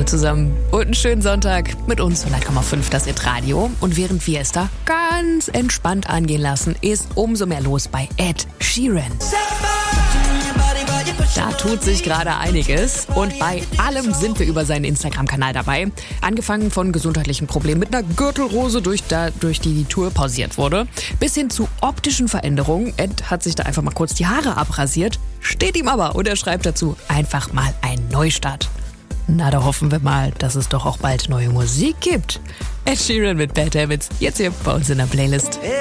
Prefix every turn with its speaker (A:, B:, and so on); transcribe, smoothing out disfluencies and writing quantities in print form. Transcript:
A: Hallo zusammen und einen schönen Sonntag mit uns 100,5 das Hit-Radio. Und während wir es da ganz entspannt angehen lassen, ist umso mehr los bei Ed Sheeran. Da tut sich gerade einiges und bei allem sind wir über seinen Instagram-Kanal dabei. Angefangen von gesundheitlichen Problemen mit einer Gürtelrose, durch die die Tour pausiert wurde, bis hin zu optischen Veränderungen. Ed hat sich da einfach mal kurz die Haare abrasiert, steht ihm aber und er schreibt dazu einfach mal ein Neustart. Na, da hoffen wir mal, dass es doch auch bald neue Musik gibt. Ed Sheeran mit Bad Habits, jetzt hier bei uns in der Playlist.